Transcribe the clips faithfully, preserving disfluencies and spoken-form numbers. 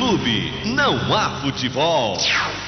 Clube. Não há futebol.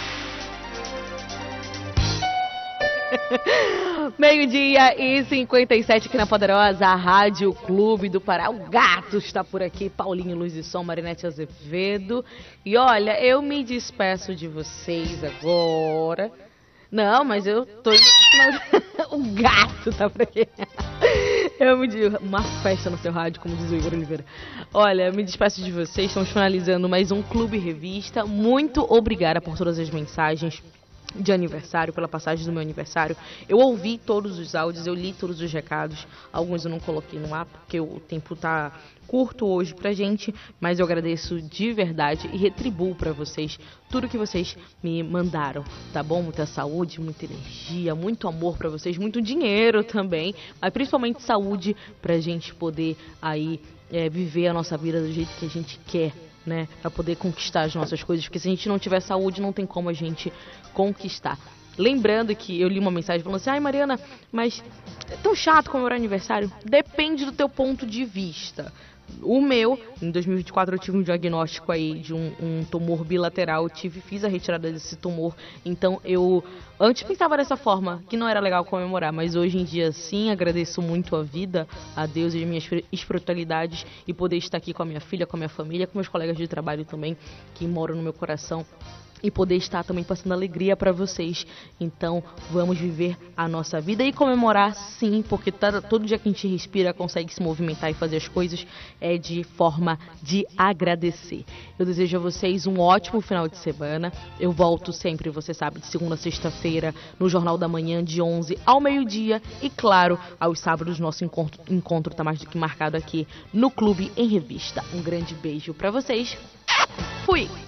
Meio-dia e cinquenta e sete aqui na poderosa Rádio Clube do Pará. O gato está por aqui, Paulinho Luz e Som, Marinete Azevedo. E olha, eu me despeço de vocês agora. Não, mas eu tô... O gato tá por aqui. Eu me digo, uma festa no seu rádio, como diz o Igor Oliveira. Olha, eu me despeço de vocês, estamos finalizando mais um Clube Revista. Muito obrigada por todas as mensagens de aniversário, pela passagem do meu aniversário. Eu ouvi todos os áudios, eu li todos os recados. Alguns eu não coloquei no ar, porque o tempo tá curto hoje pra gente, mas eu agradeço de verdade e retribuo pra vocês tudo que vocês me mandaram, tá bom? Muita saúde, muita energia, muito amor pra vocês, muito dinheiro também, mas principalmente saúde pra gente poder aí é, viver a nossa vida do jeito que a gente quer, né, para poder conquistar as nossas coisas, porque se a gente não tiver saúde, não tem como a gente conquistar. Lembrando que eu li uma mensagem falando assim, ai Mariana, mas é tão chato comemorar aniversário. Depende do teu ponto de vista. O meu, em dois mil e vinte e quatro eu tive um diagnóstico aí de um, um tumor bilateral, eu tive, fiz a retirada desse tumor, então eu antes pensava dessa forma, que não era legal comemorar, mas hoje em dia sim, agradeço muito a vida, a Deus e as minhas espiritualidades e poder estar aqui com a minha filha, com a minha família, com meus colegas de trabalho também, que moram no meu coração. E poder estar também passando alegria para vocês. Então, vamos viver a nossa vida e comemorar sim, porque tá, todo dia que a gente respira, consegue se movimentar e fazer as coisas, é de forma de agradecer. Eu desejo a vocês um ótimo final de semana. Eu volto sempre, você sabe, de segunda a sexta-feira, no Jornal da Manhã, de onze ao meio-dia. E claro, aos sábados, nosso encontro, encontro tá mais do que marcado aqui no Clube em Revista. Um grande beijo para vocês. Fui!